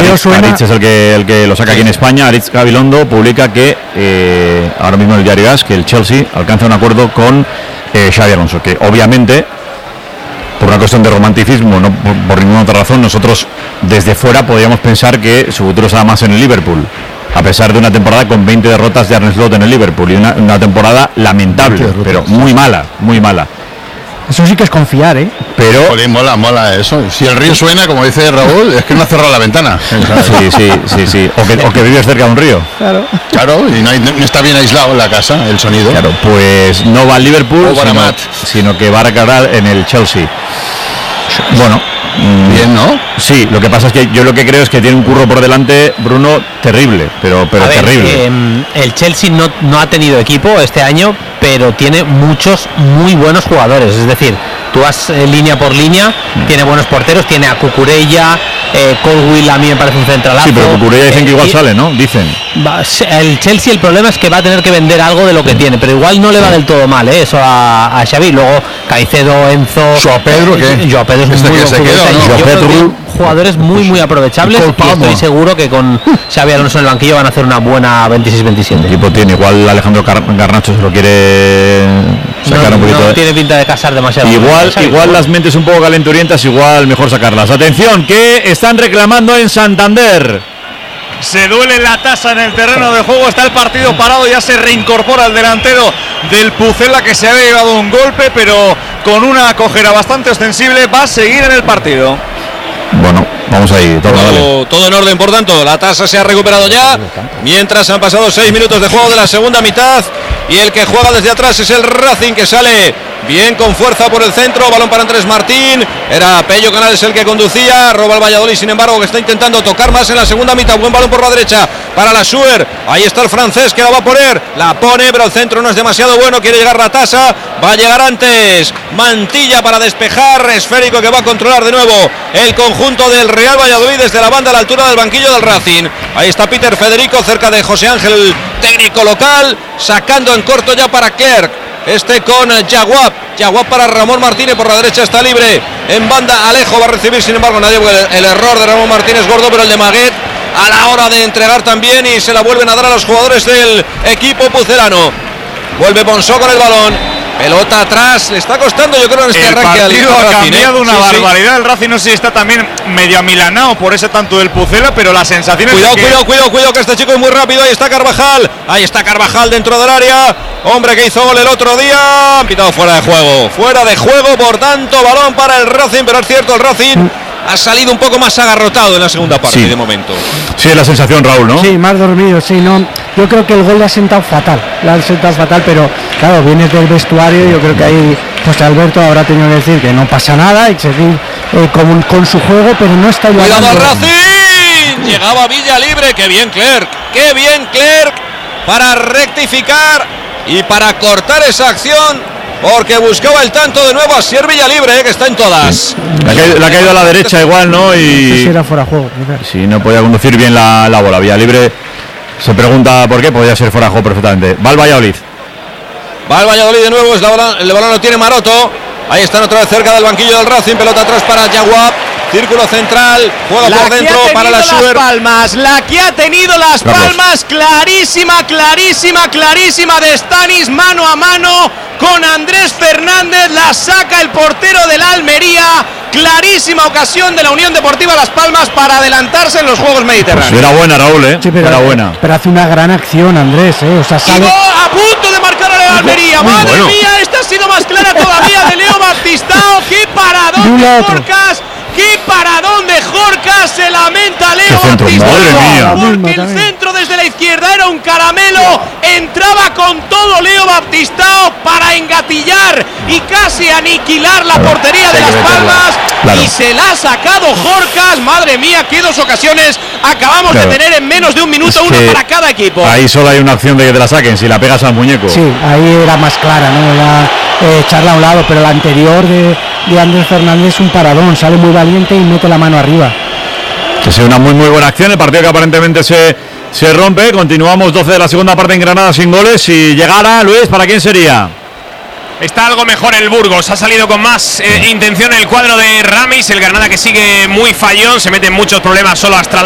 Aritz es el que lo saca aquí en España. Aritz Gabilondo publica que ahora mismo en el diario AS que el Chelsea alcanza un acuerdo con Xabi Alonso, que obviamente por una cuestión de romanticismo, no por ninguna otra razón, nosotros desde fuera podríamos pensar que su futuro será más en el Liverpool, a pesar de una temporada con 20 derrotas de Arne Slot en el Liverpool y una temporada lamentable, pero muy mala. Eso sí que es confiar, ¿eh? Pero joder, mola eso. Si el río suena, como dice Raúl, es que no ha cerrado la ventana. Sí. O que vives cerca de un río. Claro, y no está bien aislado la casa, el sonido. Claro, pues no va al Liverpool, sino que va a recargar en el Chelsea. Bueno, bien, ¿no? Sí, lo que pasa es que yo lo que creo es que tiene un curro por delante, Bruno, terrible, pero terrible. El Chelsea no ha tenido equipo este año, pero tiene muchos muy buenos jugadores. Es decir, tú vas línea por línea, tiene buenos porteros, tiene a Cucurella, Colwill a mí me parece un centralazo. Sí, pero Cucurella dicen que igual sale, ¿no? Dicen. El Chelsea, el problema es que va a tener que vender algo de lo que tiene, pero igual no le va del todo mal, eso a Xavi. Luego Caicedo, Enzo, Joao Pedro, ¿qué? Joao Pedro es muy buen jugadores muy aprovechables, y estoy seguro que con Xabi Alonso en el banquillo van a hacer una buena 26-27. El equipo tiene, igual Alejandro Garnacho se lo quiere sacar un poquito. No tiene pinta de casar demasiado. Igual las mentes un poco calenturientas, igual mejor sacarlas. Atención, que están reclamando en Santander. Se duele la tasa en el terreno de juego, está el partido parado, ya se reincorpora el delantero del Pucela, que se había llevado un golpe, pero con una cojera bastante extensible va a seguir en el partido. Bueno, vamos ahí, todo en orden, por tanto, la tasa se ha recuperado ya, mientras han pasado 6 minutos de juego de la segunda mitad, y el que juega desde atrás es el Racing, que sale bien con fuerza por el centro, balón para Andrés Martín, era Pello Canales el que conducía, roba el Valladolid, sin embargo, que está intentando tocar más en la segunda mitad, buen balón por la derecha para la Suer, ahí está el francés que la va a poner, la pone, pero el centro no es demasiado bueno, quiere llegar la tasa, va a llegar antes Mantilla para despejar, esférico que va a controlar de nuevo el conjunto del Real Valladolid desde la banda a la altura del banquillo del Racing, ahí está Peter Federico cerca de José Ángel, técnico local, sacando en corto ya para Clerc, con Yaguap para Ramón Martínez, por la derecha está libre, en banda Alejo va a recibir, sin embargo nadie, el error de Ramón Martínez gordo, pero el de Maguet a la hora de entregar también, y se la vuelven a dar a los jugadores del equipo pucelano. Vuelve Bonsó con el balón, pelota atrás, le está costando, yo creo, en este arranque al partido ha cambiado una barbaridad. Sí. El Racing no sé si está también medio amilanado por ese tanto del Pucela, pero la sensación cuidado, es que... Cuidado, que este chico es muy rápido. Ahí está Carvajal dentro del área, hombre que hizo gol el otro día, han pitado fuera de juego, por tanto, balón para el Racing, pero es cierto, el Racing ha salido un poco más agarrotado en la segunda parte, de momento. Sí, es la sensación, Raúl, ¿no? Sí, más dormido, sí, no. Yo creo que el gol le ha sentado fatal, pero claro, vienes del vestuario, yo creo que ahí José Alberto habrá tenido que decir que no pasa nada y seguir con su juego, pero no está ayudando. ¡Cuidado al Racing! Llegaba Villa libre, qué bien Clerc para rectificar y para cortar esa acción, porque buscaba el tanto de nuevo a Sier Villalibre, que está en todas. Le ha caído a la derecha igual, ¿no? Y si era fuera de juego. Sí, no podía conducir bien la bola. Villalibre se pregunta por qué, podía ser fuera de juego perfectamente. Va el Valladolid de nuevo, el balón lo tiene Maroto. Ahí están otra vez cerca del banquillo del Racing, pelota atrás para Yaguap. Círculo central, juega por dentro para la Suer. La que ha tenido Las Palmas, clarísima de Stanis, mano a mano con Andrés Fernández, la saca el portero del Almería. Clarísima ocasión de la Unión Deportiva Las Palmas para adelantarse en los Juegos Mediterráneos. Pues era buena, Raúl, sí, era buena. Pero hace una gran acción, Andrés, O sea, sale... a punto de marcar a la Almería. Madre mía, esta ha sido más clara todavía de Leo Baptistao. ¡Qué paradón de Jorcas! ¡Qué paradón de Jorcas! Se lamenta Leo Baptistao, porque el centro desde la izquierda era un caramelo. Entraba con todo Leo Baptistao para engatillar y casi aniquilar la portería de Las Palmas, y se la ha sacado Jorcas. Madre mía, qué dos ocasiones acabamos de tener en menos de un minuto, una para cada equipo. Ahí solo hay una opción de que te la saquen, si la pegas al muñeco. Sí, ahí era más clara, ¿no? Era echarla a un lado, pero la anterior de Andrés Fernández es un paradón, sale muy valiente y mete la mano arriba. Que sea una muy buena acción, el partido que aparentemente se rompe. Continuamos 12 de la segunda parte en Granada sin goles. Si llegara, Luis, ¿para quién sería? Está algo mejor el Burgos, ha salido con más intención el cuadro de Ramis, el Granada que sigue muy fallón, se mete en muchos problemas solo hasta